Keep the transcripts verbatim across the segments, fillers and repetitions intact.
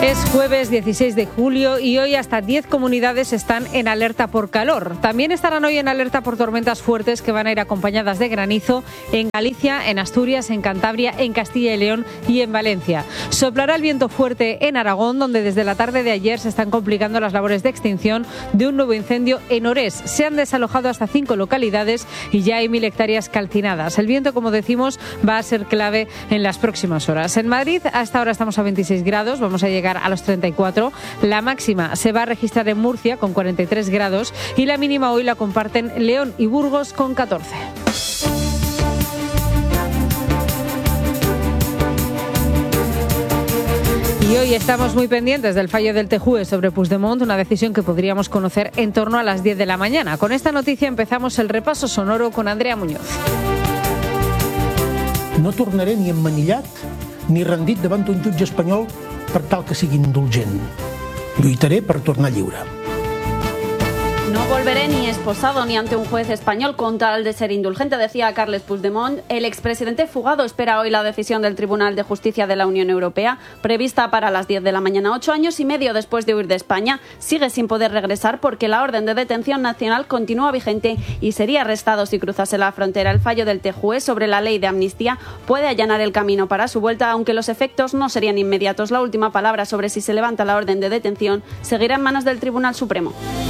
Es jueves dieciséis de julio y hoy hasta diez comunidades están en alerta por calor. También estarán hoy en alerta por tormentas fuertes que van a ir acompañadas de granizo en Galicia, en Asturias, en Cantabria, en Castilla y León y en Valencia. Soplará el viento fuerte en Aragón, donde desde la tarde de ayer se están complicando las labores de extinción de un nuevo incendio en Orés. Se han desalojado hasta cinco localidades y ya hay mil hectáreas calcinadas. El viento, como decimos, va a ser clave en las próximas horas. En Madrid, hasta ahora estamos a veintiséis grados, vamos a llegar a los treinta y cuatro. La máxima se va a registrar en Murcia con cuarenta y tres grados y la mínima hoy la comparten León y Burgos con catorce. Y hoy estamos muy pendientes del fallo del T J U E sobre Puigdemont, una decisión que podríamos conocer en torno a las diez de la mañana. Con esta noticia empezamos el repaso sonoro con Andrea Muñoz. No tornaré ni emmanillat ni rendit davant un jutge espanyol per tal que sigui indulgent. Lluitaré per tornar lliure. No volveré ni esposado ni ante un juez español con tal de ser indulgente, decía Carles Puigdemont. El expresidente fugado espera hoy la decisión del Tribunal de Justicia de la Unión Europea, prevista para las diez de la mañana. Ocho años y medio después de huir de España, sigue sin poder regresar porque la orden de detención nacional continúa vigente y sería arrestado si cruzase la frontera. El fallo del T J U E sobre la ley de amnistía puede allanar el camino para su vuelta, aunque los efectos no serían inmediatos. La última palabra sobre si se levanta la orden de detención seguirá en manos del Tribunal Supremo.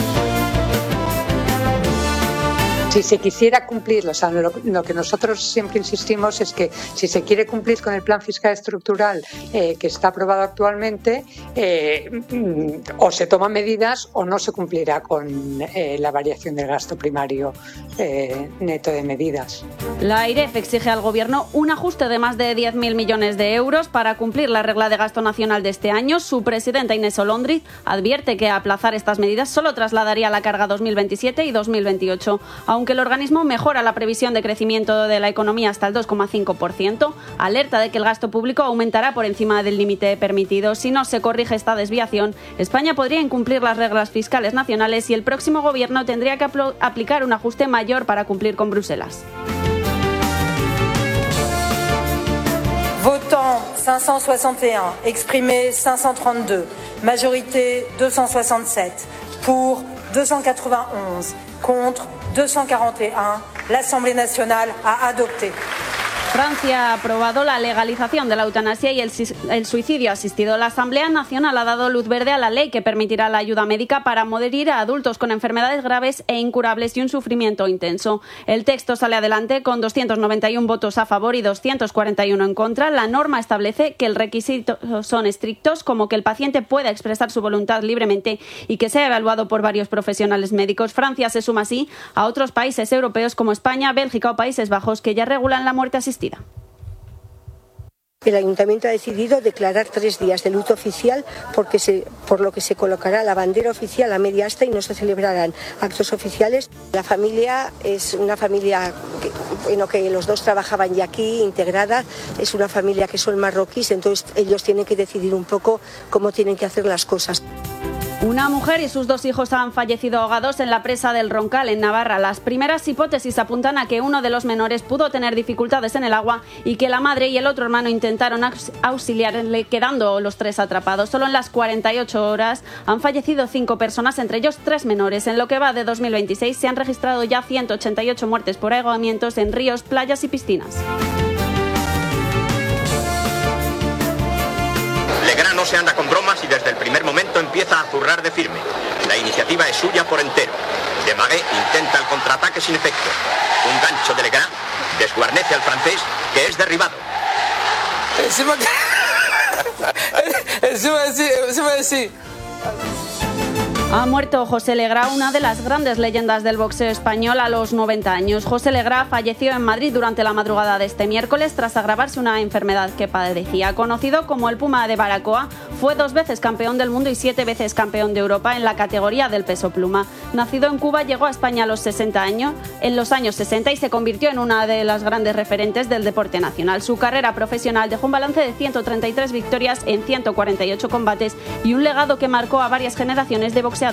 Si se quisiera cumplir, o sea, lo, lo que nosotros siempre insistimos es que si se quiere cumplir con el plan fiscal estructural eh, que está aprobado actualmente, eh, o se toman medidas o no se cumplirá con eh, la variación del gasto primario eh, neto de medidas. La AIREF exige al Gobierno un ajuste de más de diez mil millones de euros para cumplir la regla de gasto nacional de este año. Su presidenta Inés Olondriz advierte que aplazar estas medidas solo trasladaría la carga dos mil veintisiete y dos mil veintiocho. Aunque el organismo mejora la previsión de crecimiento de la economía hasta el dos coma cinco por ciento, alerta de que el gasto público aumentará por encima del límite permitido. Si no se corrige esta desviación, España podría incumplir las reglas fiscales nacionales y el próximo Gobierno tendría que apl- aplicar un ajuste mayor para cumplir con Bruselas. Votant cinq cent soixante et un, exprimé cinq cent trente-deux, majorité deux cent soixante-sept, pour deux cent quatre-vingt-onze, contre deux cent quarante et un, l'Assemblée nationale a adopté. Francia ha aprobado la legalización de la eutanasia y el, el suicidio asistido. La Asamblea Nacional ha dado luz verde a la ley que permitirá la ayuda médica para morir a adultos con enfermedades graves e incurables y un sufrimiento intenso. El texto sale adelante con doscientos noventa y uno votos a favor y doscientos cuarenta y uno en contra. La norma establece que el requisito son estrictos, como que el paciente pueda expresar su voluntad libremente y que sea evaluado por varios profesionales médicos. Francia se suma así a otros países europeos como España, Bélgica o Países Bajos que ya regulan la muerte asistida. El Ayuntamiento ha decidido declarar tres días de luto oficial porque se, por lo que se colocará la bandera oficial a media asta y no se celebrarán actos oficiales. La familia es una familia que, bueno, que los dos trabajaban ya aquí, integrada, es una familia que son marroquíes, entonces ellos tienen que decidir un poco cómo tienen que hacer las cosas. Una mujer y sus dos hijos han fallecido ahogados en la presa del Roncal, en Navarra. Las primeras hipótesis apuntan a que uno de los menores pudo tener dificultades en el agua y que la madre y el otro hermano intentaron auxiliarle, quedando los tres atrapados. Solo en las cuarenta y ocho horas han fallecido cinco personas, entre ellos tres menores. En lo que va de dos mil veintiséis se han registrado ya ciento ochenta y ocho muertes por ahogamientos en ríos, playas y piscinas. Legrand no se anda con bromas y desde el primer momento empieza a zurrar de firme. La iniciativa es suya por entero. Desmarais intenta el contraataque sin efecto. Un gancho de Legrand desguarnece al francés, que es derribado. Encima encima sí, encima sí. Ha muerto José Legrá, una de las grandes leyendas del boxeo español, a los noventa años. José Legrá falleció en Madrid durante la madrugada de este miércoles tras agravarse una enfermedad que padecía. Conocido como el Puma de Baracoa, fue dos veces campeón del mundo y siete veces campeón de Europa en la categoría del peso pluma. Nacido en Cuba, llegó a España a los sesenta años, en los años sesenta y se convirtió en una de las grandes referentes del deporte nacional. Su carrera profesional dejó un balance de ciento treinta y tres victorias en ciento cuarenta y ocho combates y un legado que marcó a varias generaciones de boxeadores.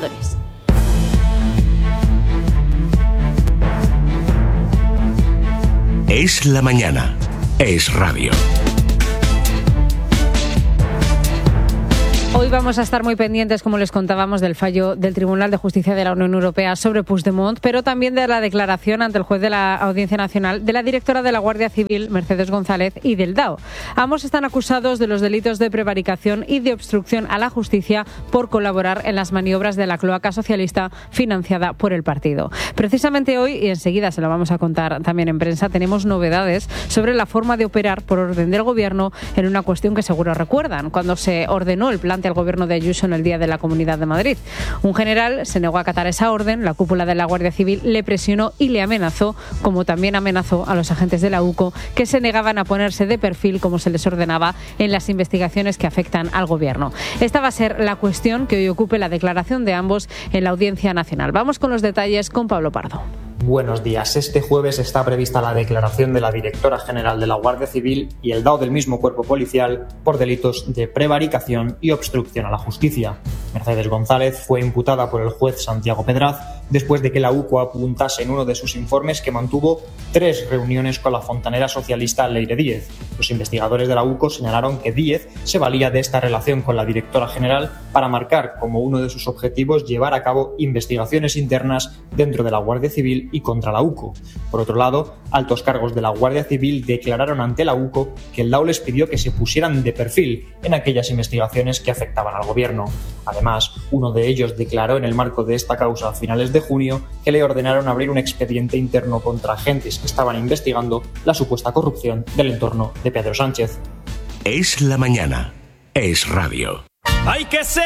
Es la mañana. Es radio. Hoy vamos a estar muy pendientes, como les contábamos, del fallo del Tribunal de Justicia de la Unión Europea sobre Puigdemont, pero también de la declaración ante el juez de la Audiencia Nacional de la directora de la Guardia Civil, Mercedes González, y del D A O. Ambos están acusados de los delitos de prevaricación y de obstrucción a la justicia por colaborar en las maniobras de la cloaca socialista financiada por el partido. Precisamente hoy, y enseguida se lo vamos a contar también en prensa, tenemos novedades sobre la forma de operar por orden del Gobierno en una cuestión que seguro recuerdan, cuando se ordenó el plan al Gobierno de Ayuso en el Día de la Comunidad de Madrid. Un general se negó a acatar esa orden, la cúpula de la Guardia Civil le presionó y le amenazó, como también amenazó a los agentes de la U C O, que se negaban a ponerse de perfil como se les ordenaba en las investigaciones que afectan al Gobierno. Esta va a ser la cuestión que hoy ocupe la declaración de ambos en la Audiencia Nacional. Vamos con los detalles con Pablo Pardo. Buenos días. Este jueves está prevista la declaración de la directora general de la Guardia Civil y el D A O del mismo cuerpo policial por delitos de prevaricación y obstrucción a la justicia. Mercedes González fue imputada por el juez Santiago Pedraz después de que la U C O apuntase en uno de sus informes que mantuvo tres reuniones con la fontanera socialista Leire Díez. Los investigadores de la U C O señalaron que Díez se valía de esta relación con la directora general para marcar como uno de sus objetivos llevar a cabo investigaciones internas dentro de la Guardia Civil y contra la U C O. Por otro lado, altos cargos de la Guardia Civil declararon ante la U C O que el D A O les pidió que se pusieran de perfil en aquellas investigaciones que afectaban al Gobierno. Además, uno de ellos declaró en el marco de esta causa a finales de junio que le ordenaron abrir un expediente interno contra agentes que estaban investigando la supuesta corrupción del entorno de Pedro Sánchez. Es la mañana. Es radio. Hay que ser